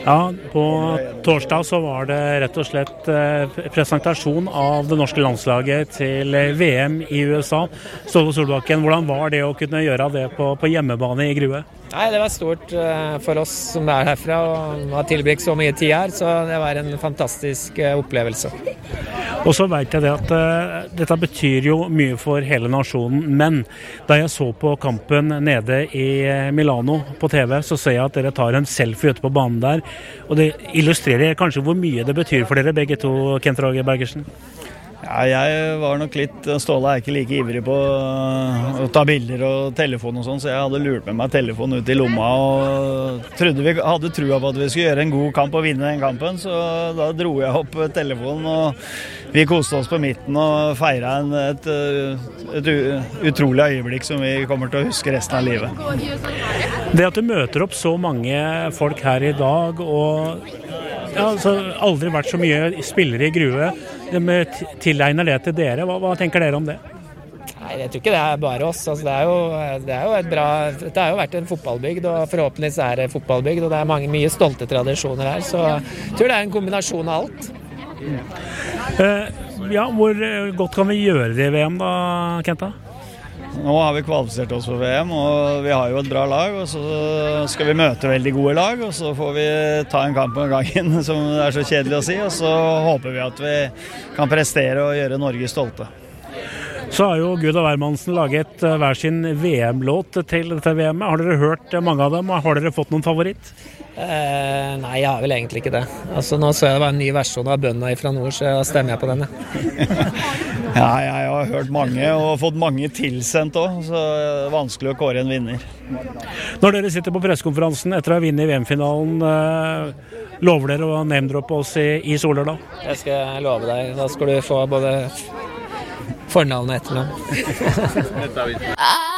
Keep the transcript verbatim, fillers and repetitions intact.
Ja, på torsdag så var det rett og slett presentasjon av det norske landslaget til V M i U S A. Ståle Solbakken, hvordan var det å kunne gjøre det på, på hjemmebane i Grue? Nei, det var stort for oss som er herfra og har tilbrakt så mye tid her, så det var en fantastisk opplevelse. Og så vet jeg det at uh, dette betyr jo mye for hele nasjonen, men da jeg så på kampen nede i Milano på T V, så ser jeg at dere tar en selfie ute på banen der, og det illustrerer kanskje hvor mye det betyr for dere begge to, Kent Roger Bergersen? Ja, jeg var nok litt, Ståle er ikke like ivrig på å ta bilder og telefon og sånn, så jeg hadde lurt med meg telefon ut i lomma og trodde vi hadde trua på at vi skulle gjøre en god kamp og vinne den kampen, så da dro jeg opp telefonen og vi koste oss på midten og feira en, et, et utrolig øyeblikk som vi kommer til å huske resten av livet. Det at du møter opp så mange folk her i dag, og ja, altså, aldri vært så mye spillere i Grue, de tilegner det til dere. Hva, hva tenker dere om det? Nei, jeg tror ikke det er bare oss. Altså, det, er jo, det er jo et bra, det har jo vært en fotballbygd, og forhåpentligvis er det fotballbygd, og det er mange, mye stolte tradisjoner her, så jeg tror det er en kombinasjon av alt. Mm. Uh, ja, hvor godt kan vi gjøre det i V M da, Kenta? Nå har vi kvalifisert oss for V M, og vi har jo et bra lag, og så skal vi møte veldig gode lag, og så får vi ta en kamp om gangen, som det er så kjedelig å si, og så håper vi at vi kan prestere og gjøre Norge stolte. Så har jo Gud og Wermansen laget hver sin V M-låt til dette V M-et. Har dere hørt mange av dem? Har dere fått noen favoritt? Eh, nei, jeg har vel egentlig ikke det. Altså, nå så jeg det var en ny versjon av Bønna fra nord, så stemmer jeg på den. Ja. Ja, jeg har hørt mange og fått mange tilsendt også, så det er vanskelig å kåre en vinner. Når dere sitter på pressekonferansen etter å ha vunnet V M-finalen, eh, lover dere å name-droppe oss i, i Soler da? Jeg skal love deg. Da skal du få både fornavn og etternavn.